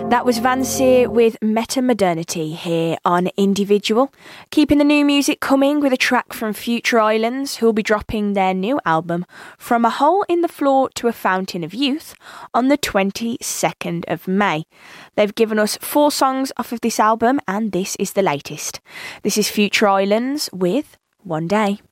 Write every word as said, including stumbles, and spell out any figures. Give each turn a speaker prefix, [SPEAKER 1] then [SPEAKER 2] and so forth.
[SPEAKER 1] That was Vanseer with Meta Modernity here on Individual. Keeping the new music coming with a track from Future Islands, who will be dropping their new album From a Hole in the Floor to a Fountain of Youth on the twenty-second of May. They've given us four songs off of this album, and this is the latest. This is Future Islands with One Day.